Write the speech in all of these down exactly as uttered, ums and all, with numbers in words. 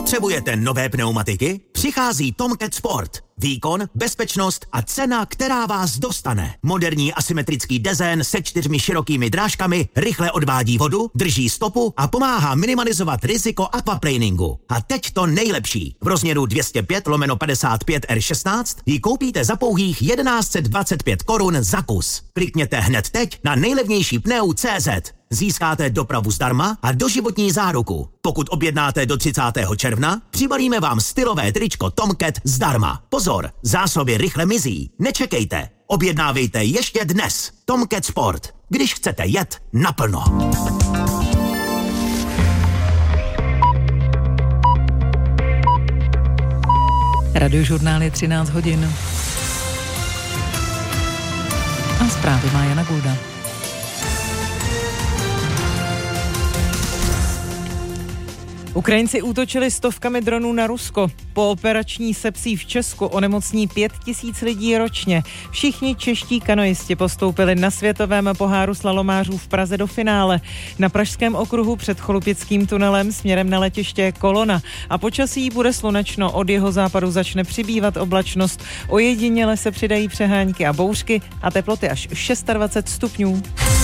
Potřebujete nové pneumatiky? Přichází Tomcat Sport. Výkon, bezpečnost a cena, která vás dostane. Moderní asymetrický dezén se čtyřmi širokými drážkami rychle odvádí vodu, drží stopu a pomáhá minimalizovat riziko aquaplaningu. A teď to nejlepší. V rozměru dvě stě pět lomeno padesát pět R šestnáct ji koupíte za pouhých tisíc sto dvacet pět korun za kus. Klikněte hned teď na nejlevnější pneu tečka cé zet. Získáte dopravu zdarma a doživotní záruku. Pokud objednáte do třicátého června, přibalíme vám stylové tričko Tomcat zdarma. Pozor, zásoby rychle mizí. Nečekejte. Objednávejte ještě dnes. Tomcat Sport. Když chcete jet naplno. Radiožurnál je třináct hodin. A zprávy má Jana Gulda. Ukrajinci útočili stovkami dronů na Rusko. Po operační sepsí v Česku onemocní pět tisíc lidí ročně. Všichni čeští kanoisti postoupili na světovém poháru slalomářů v Praze do finále. Na pražském okruhu před Cholupickým tunelem směrem na letiště kolona. A počasí bude slunečno, od jeho západu začne přibývat oblačnost. Ojediněle se přidají přehánky a bouřky a teploty až dvacet šest stupňů.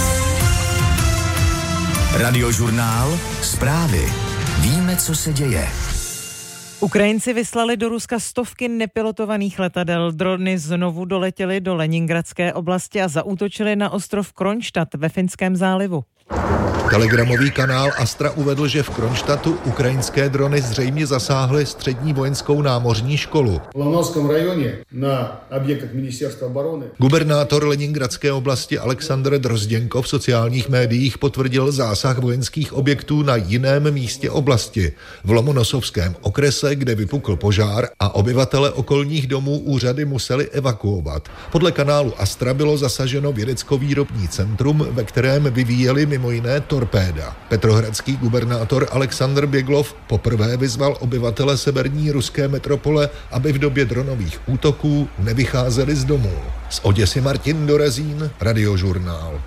Radiožurnál, zprávy. Víme, co se děje. Ukrajinci vyslali do Ruska stovky nepilotovaných letadel. Drony znovu doletěly do Leningradské oblasti a zaútočily na ostrov Kronštat ve Finském zálivu. Telegramový kanál Astra uvedl, že v Kronštatu ukrajinské drony zřejmě zasáhly střední vojenskou námořní školu. V Lavnovském rajoně na objektech ministerstva obrany. Gubernátor Leningradské oblasti Alexandr Drozděnko v sociálních médiích potvrdil zásah vojenských objektů na jiném místě oblasti, v Lomonosovském okrese, kde vypukl požár a obyvatele okolních domů úřady museli evakuovat. Podle kanálu Astra bylo zasaženo vědecko-výrobní centrum, ve kterém vyvíjeli mimo jiné torpéda. Petrohradský gubernátor Alexandr Běglov poprvé vyzval obyvatele severní ruské metropole, aby v době dronových útoků nevycházeli z domů. Z Oděsy Martin Dorezín, Radiožurnál.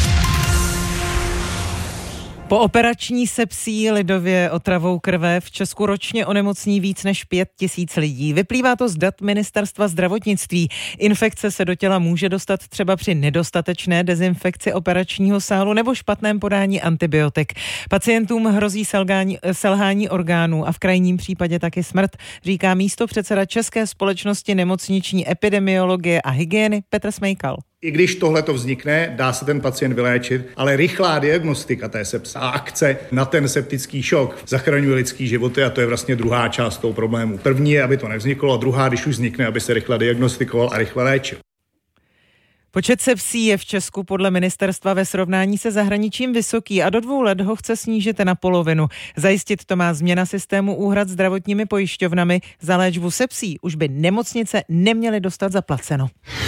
Po operační sepsí, lidově otravou krve, v Česku ročně onemocní víc než pět tisíc lidí. Vyplývá to z dat Ministerstva zdravotnictví. Infekce se do těla může dostat třeba při nedostatečné dezinfekci operačního sálu nebo špatném podání antibiotik. Pacientům hrozí selgání, selhání orgánů a v krajním případě taky smrt, říká místopředseda České společnosti nemocniční epidemiologie a hygieny Petr Smejkal. I když tohle to vznikne, dá se ten pacient vyléčit, ale rychlá diagnostika té sepse a akce na ten septický šok zachraňuje lidský životy a to je vlastně druhá část toho problému. První je, aby to nevzniklo a druhá, když už vznikne, aby se rychle diagnostikoval a rychle léčil. Počet sepsí je v Česku podle ministerstva ve srovnání se zahraničím vysoký a do dvou let ho chce snížit na polovinu. Zajistit to má změna systému úhrad zdravotními pojišťovnami. Za léčbu sepsí už by nemocnice neměly dostat zaplaceno.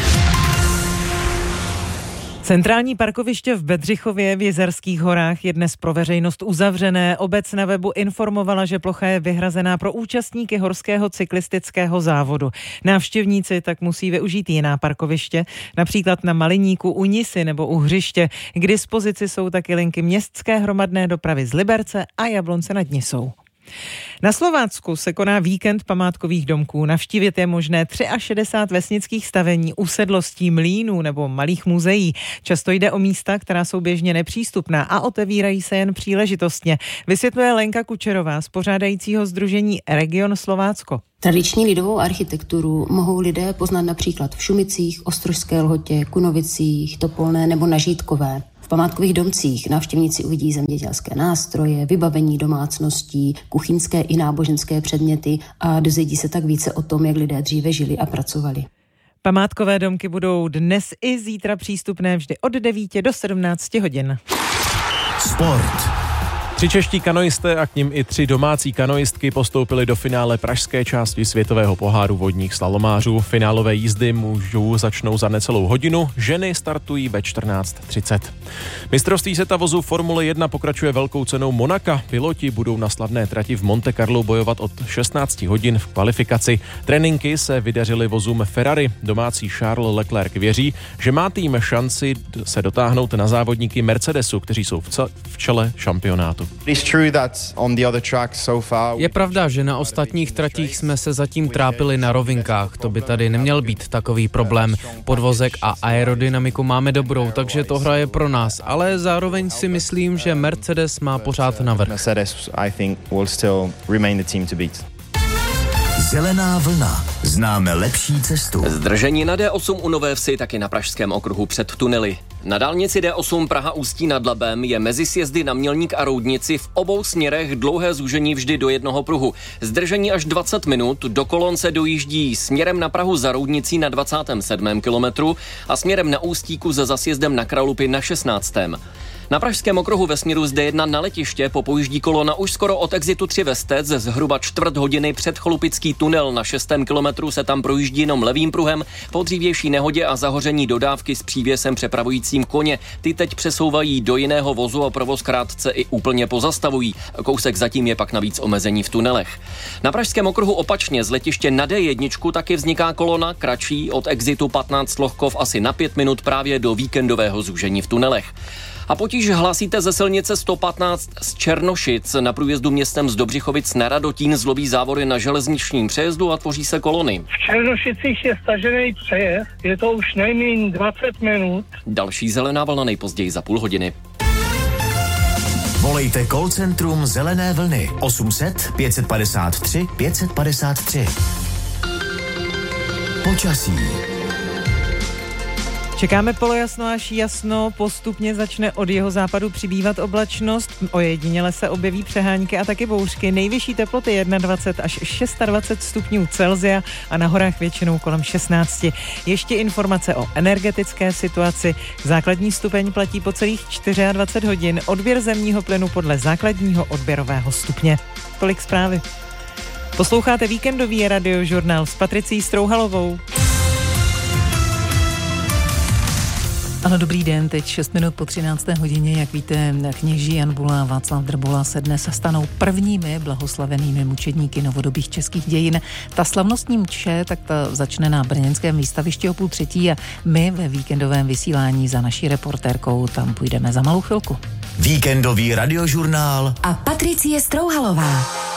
Centrální parkoviště v Bedřichově v Jizerských horách je dnes pro veřejnost uzavřené. Obec na webu informovala, že plocha je vyhrazená pro účastníky horského cyklistického závodu. Návštěvníci tak musí využít jiná parkoviště, například na Maliníku, u Nisy nebo u Hřiště. K dispozici jsou taky linky městské hromadné dopravy z Liberce a Jablonce nad Nisou. Na Slovácku se koná víkend památkových domků. Navštívit je možné šedesát tři vesnických stavení, usedlostí, mlýnů nebo malých muzeí. Často jde o místa, která jsou běžně nepřístupná a otevírají se jen příležitostně. Vysvětluje Lenka Kučerová z pořádajícího sdružení Region Slovácko. Tradiční lidovou architekturu mohou lidé poznat například v Šumicích, Ostrožské Lhotě, Kunovicích, Topolné nebo na Žítkové. V památkových domcích návštěvníci uvidí zemědělské nástroje, vybavení domácností, kuchyňské i náboženské předměty a dozvědí se tak více o tom, jak lidé dříve žili a pracovali. Památkové domky budou dnes i zítra přístupné vždy od devíti do sedmnácti hodin. Sport. Tři čeští kanoisté a k nim i tři domácí kanoistky postoupili do finále pražské části světového poháru vodních slalomářů. Finálové jízdy mužů začnou za necelou hodinu, ženy startují ve čtrnáct třicet. Mistrovství světa vozů Formule jedna pokračuje velkou cenou Monaka. Piloti budou na slavné trati v Monte Carlo bojovat od šestnáct hodin v kvalifikaci. Tréninky se vydařily vozům Ferrari. Domácí Charles Leclerc věří, že má tým šanci se dotáhnout na závodníky Mercedesu, kteří jsou v čele šampionátu. Je pravda, že na ostatních tratích jsme se zatím trápili na rovinkách, to by tady neměl být takový problém. Podvozek a aerodynamiku máme dobrou, takže to hraje pro nás, ale zároveň si myslím, že Mercedes má pořád navrch. Mercedes, I think, will still remain the team to beat. Zelená vlna. Známe lepší cestu. Zdržení na D osm u Nové Vsi, taky na Pražském okruhu před tunely. Na dálnici D osm Praha-Ústí nad Labem je mezi sjezdy na Mělník a Roudnici v obou směrech dlouhé zúžení vždy do jednoho pruhu. Zdržení až dvacet minut, do kolon se dojíždí směrem na Prahu za Roudnicí na dvacátém sedmém kilometru a směrem na Ústíku za zasjezdem na Kralupy na šestnáctém Na Pražském okruhu ve směru z D jedna na letiště popojíždí kolona už skoro od exitu tři Vestec, zhruba čtvrt hodiny před Cholupický tunel. Na šestém kilometru se tam projíždí jenom levým pruhem po dřívější nehodě a zahoření dodávky s přívěsem přepravujícím koně. Ty teď přesouvají do jiného vozu a provoz krátce i úplně pozastavují. Kousek zatím je pak navíc omezení v tunelech. Na Pražském okruhu opačně z letiště na D jedna taky vzniká kolona, kratší, od exitu patnáct Lohkov asi na pět minut právě do víkendového zúžení v tunelech. A potíž hlásíte ze silnice sto patnáct z Černošic. Na průjezdu městem z Dobřichovic na Radotín zlobí závory na železničním přejezdu a tvoří se kolony. V Černošicích je stažený přejezd, je to už nejméně dvacet minut. Další zelená vlna nejpozději za půl hodiny. Volejte call centrum Zelené vlny osm set pět padesát tři pět padesát tři. Počasí. Čekáme polojasno až jasno, postupně začne od jeho západu přibývat oblačnost, ojediněle se objeví přehánky a taky bouřky, nejvyšší teploty dvacet jedna až dvacet šest stupňů Celsia a na horách většinou kolem šestnáct. Ještě informace o energetické situaci. Základní stupeň platí po celých dvacet čtyři hodin, odběr zemního plynu podle základního odběrového stupně. Tolik zprávy. Posloucháte víkendový radiožurnál s Patricí Strouhalovou. Ano, dobrý den, teď šest minut po třinácté hodině, jak víte, kněží Jan Bula a Václav Drbola se dnes stanou prvními blahoslavenými mučedníky novodobých českých dějin. Ta slavnostní mše, tak ta začne na brněnském výstavišti o půl třetí a my ve víkendovém vysílání za naší reportérkou tam půjdeme za malou chvilku. Víkendový radiožurnál a Patricie Strouhalová.